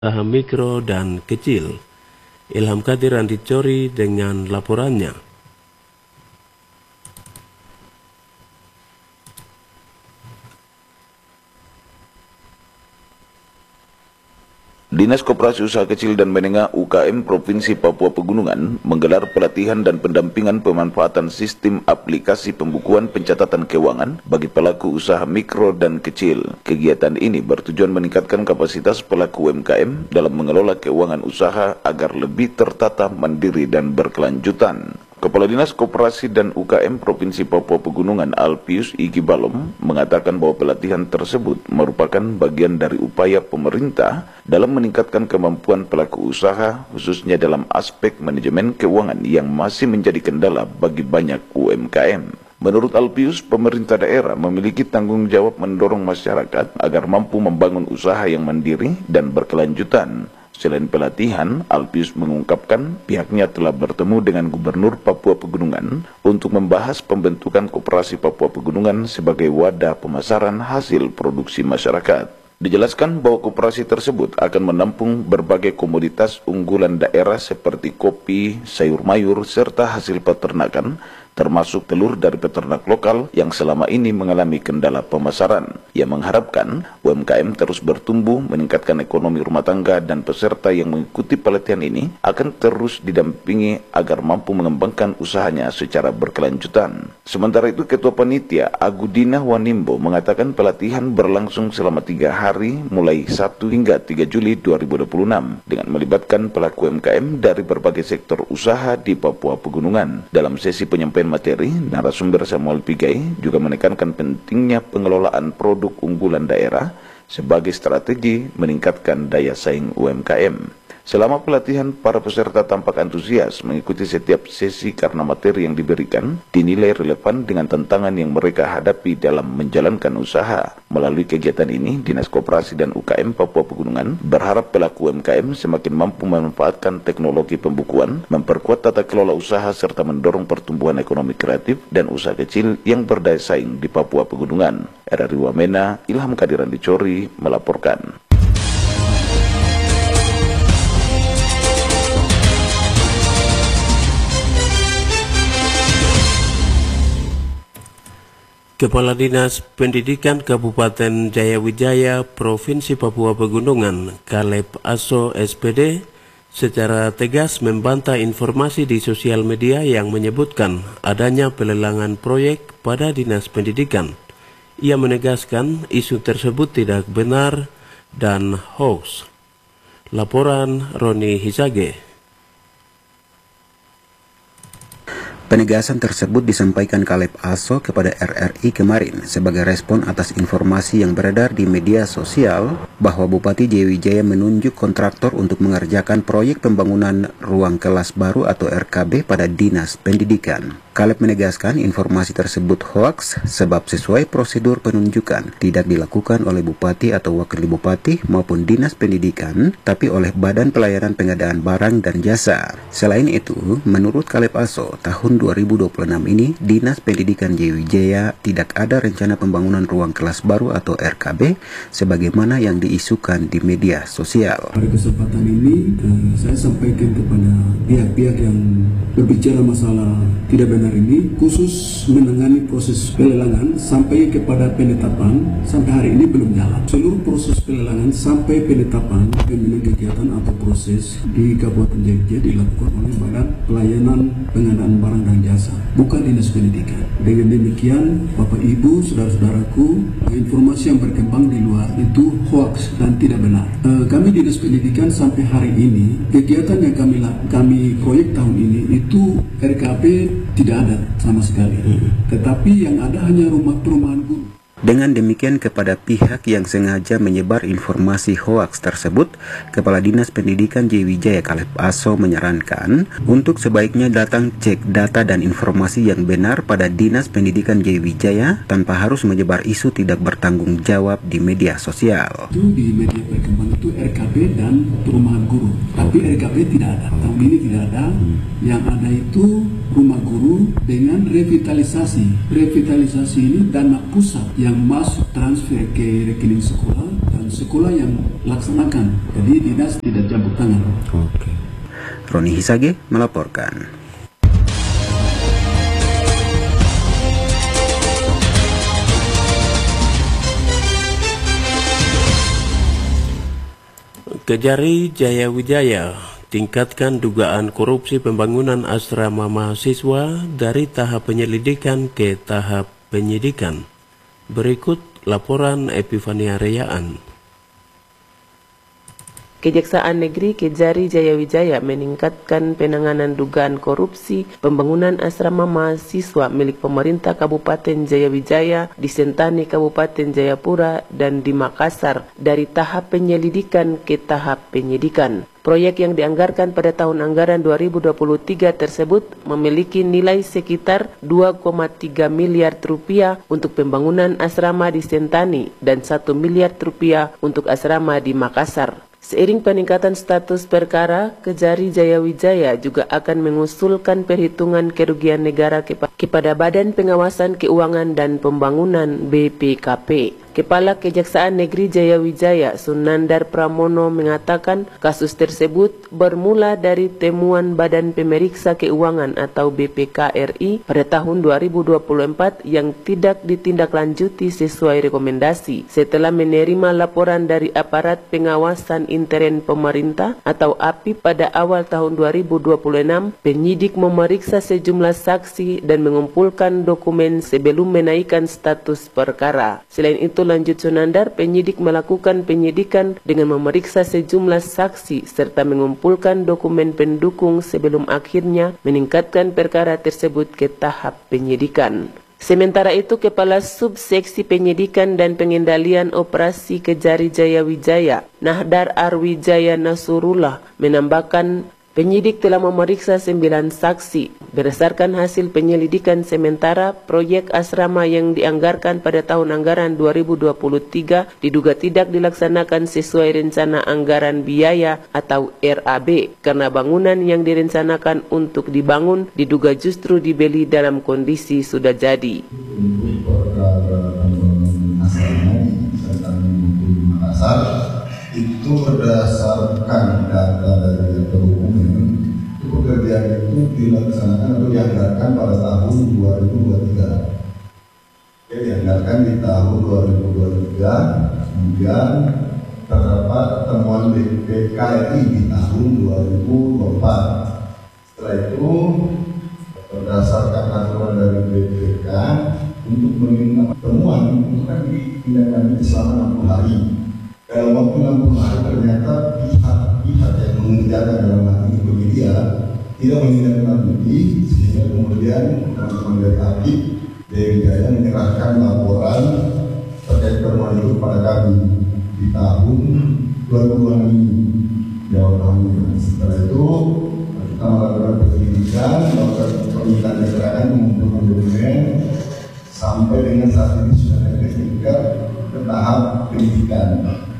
usaha mikro dan kecil. Ilham Kadir Andi Cori dengan laporannya. Dinas Koperasi Usaha Kecil dan Menengah UKM Provinsi Papua Pegunungan menggelar pelatihan dan pendampingan pemanfaatan sistem aplikasi pembukuan pencatatan keuangan bagi pelaku usaha mikro dan kecil. Kegiatan ini bertujuan meningkatkan kapasitas pelaku UMKM dalam mengelola keuangan usaha agar lebih tertata, mandiri, dan berkelanjutan. Kepala Dinas Koperasi dan UKM Provinsi Papua Pegunungan Alpius Igi Balom mengatakan bahwa pelatihan tersebut merupakan bagian dari upaya pemerintah dalam meningkatkan kemampuan pelaku usaha khususnya dalam aspek manajemen keuangan yang masih menjadi kendala bagi banyak UMKM. Menurut Alpius, pemerintah daerah memiliki tanggung jawab mendorong masyarakat agar mampu membangun usaha yang mandiri dan berkelanjutan. Selain pelatihan, Alpius mengungkapkan pihaknya telah bertemu dengan Gubernur Papua Pegunungan untuk membahas pembentukan Koperasi Papua Pegunungan sebagai wadah pemasaran hasil produksi masyarakat. Dijelaskan bahwa koperasi tersebut akan menampung berbagai komoditas unggulan daerah seperti kopi, sayur mayur, serta hasil peternakan, termasuk telur dari peternak lokal yang selama ini mengalami kendala pemasaran. Ia mengharapkan UMKM terus bertumbuh, meningkatkan ekonomi rumah tangga, dan peserta yang mengikuti pelatihan ini akan terus didampingi agar mampu mengembangkan usahanya secara berkelanjutan. Sementara itu, Ketua Panitia Agudina Wanimbo mengatakan pelatihan berlangsung selama 3 hari mulai 1 hingga 3 Juli 2026 dengan melibatkan pelaku UMKM dari berbagai sektor usaha di Papua Pegunungan. Dalam sesi penyampaian materi, narasumber Samuel Pigai juga menekankan pentingnya pengelolaan produk unggulan daerah sebagai strategi meningkatkan daya saing UMKM. Selama pelatihan, para peserta tampak antusias mengikuti setiap sesi karena materi yang diberikan dinilai relevan dengan tantangan yang mereka hadapi dalam menjalankan usaha. Melalui kegiatan ini, Dinas Koperasi dan UKM Papua Pegunungan berharap pelaku UMKM semakin mampu memanfaatkan teknologi pembukuan, memperkuat tata kelola usaha, serta mendorong pertumbuhan ekonomi kreatif dan usaha kecil yang berdaya saing di Papua Pegunungan. RRI Wamena, Ilham Kadir Andi Cori melaporkan. Kepala Dinas Pendidikan Kabupaten Jayawijaya Provinsi Papua Pegunungan Caleb Aso SPD secara tegas membantah informasi di sosial media yang menyebutkan adanya pelelangan proyek pada Dinas Pendidikan. Ia menegaskan isu tersebut tidak benar dan hoax. Laporan Roni Hisage. Penegasan tersebut disampaikan Caleb Aso kepada RRI kemarin sebagai respon atas informasi yang beredar di media sosial bahwa Bupati Jayawijaya menunjuk kontraktor untuk mengerjakan proyek pembangunan ruang kelas baru atau RKB pada Dinas Pendidikan. Caleb menegaskan informasi tersebut hoaks sebab sesuai prosedur penunjukan tidak dilakukan oleh Bupati atau Wakil Bupati maupun Dinas Pendidikan, tapi oleh Badan Pelayanan Pengadaan Barang dan Jasa. Selain itu, menurut Caleb Aso, tahun 2026 ini Dinas Pendidikan Jayawijaya tidak ada rencana pembangunan ruang kelas baru atau RKB sebagaimana yang diisukan di media sosial. Pada kesempatan ini saya sampaikan kepada pihak-pihak yang berbicara masalah tidak benar ini, khusus menangani proses pelelangan sampai kepada penetapan, sampai hari ini belum jalan. Seluruh proses pelelangan sampai penetapan pemilihan kegiatan atau proses di Kabupaten Jayawijaya dilakukan oleh Badan Pelayanan Pengadaan Barang dan Jasa, bukan Dinas Pendidikan. Dengan demikian, Bapak Ibu, saudara-saudaraku, informasi yang berkembang di luar itu hoax dan tidak benar. Kami Dinas Pendidikan sampai hari ini, kegiatan yang kami proyek tahun ini itu RKP tidak ada sama sekali. Tetapi yang ada hanya rumah perumahan guru. Dengan demikian, kepada pihak yang sengaja menyebar informasi hoaks tersebut, Kepala Dinas Pendidikan Jayawijaya Caleb Aso menyarankan untuk sebaiknya datang cek data dan informasi yang benar pada Dinas Pendidikan Jayawijaya tanpa harus menyebar isu tidak bertanggung jawab di media sosial. Itu di media berkembang itu RKB dan perumahan guru, tapi RKB tidak ada. Tahun ini tidak ada. Yang ada itu rumah guru dengan revitalisasi. Revitalisasi ini dana pusat yang masuk transfer ke rekening sekolah dan sekolah yang laksanakan. Jadi dinas tidak campur tangan. Oke. Roni Hisage melaporkan. Kejari Jaya Wijaya tingkatkan dugaan korupsi pembangunan asrama mahasiswa dari tahap penyelidikan ke tahap penyidikan. Berikut laporan Epifania Reyaan. Kejaksaan Negeri Kejari Jaya Wijaya meningkatkan penanganan dugaan korupsi pembangunan asrama mahasiswa milik pemerintah Kabupaten Jaya Wijaya di Sentani Kabupaten Jayapura dan di Makassar dari tahap penyelidikan ke tahap penyidikan. Proyek yang dianggarkan pada tahun anggaran 2023 tersebut memiliki nilai sekitar 2,3 miliar rupiah untuk pembangunan asrama di Sentani dan 1 miliar rupiah untuk asrama di Makassar. Seiring peningkatan status perkara, Kejari Jaya Wijaya juga akan mengusulkan perhitungan kerugian negara kepada Badan Pengawasan Keuangan dan Pembangunan BPKP. Kepala Kejaksaan Negeri Jaya Wijaya, Sunandar Pramono, mengatakan kasus tersebut bermula dari temuan Badan Pemeriksa Keuangan atau BPK RI pada tahun 2024 yang tidak ditindaklanjuti sesuai rekomendasi. Setelah menerima laporan dari Aparat Pengawasan Intern Pemerintah atau API pada awal tahun 2026, penyidik memeriksa sejumlah saksi dan mengumpulkan dokumen sebelum menaikkan status perkara. Selain itu, lanjut Sunandar, penyidik melakukan penyidikan dengan memeriksa sejumlah saksi serta mengumpulkan dokumen pendukung sebelum akhirnya meningkatkan perkara tersebut ke tahap penyidikan. Sementara itu, Kepala Subseksi Penyidikan dan Pengendalian Operasi Kejari Jaya Wijaya, Nahdar Arwijaya Nasurullah, menambahkan penyidik telah memeriksa 9 saksi. Berdasarkan hasil penyelidikan sementara, proyek asrama yang dianggarkan pada tahun anggaran 2023 diduga tidak dilaksanakan sesuai rencana anggaran biaya atau RAB karena bangunan yang direncanakan untuk dibangun diduga justru dibeli dalam kondisi sudah jadi. Itu berdasarkan data dari Perhubungan, pekerjaan itu dilaksanakan atau dianggarkan pada tahun 2023. Oke, dianggarkan di tahun 2023, kemudian terdapat temuan BPKRI di tahun 2024. Setelah itu, berdasarkan aturan dari BPK, untuk menerima temuan itu kan ditindaklanjuti selama 60 hari. Dalam waktu 60 hari ternyata pihak yang mengerjakan dalam hal ini media tidak menindaklanjuti, sehingga kemudian teman-teman dari API Jaya Wijaya menyerahkan laporan terkait temuan itu pada kami di tahun 2026 ini. Di awal tahun ini. Setelah itu kita melakukan penyelidikan, melakukan permintaan keterangan, mengumpulkan dokumen sampai dengan saat ini sudah ada tingkat ke tahap penyidikan.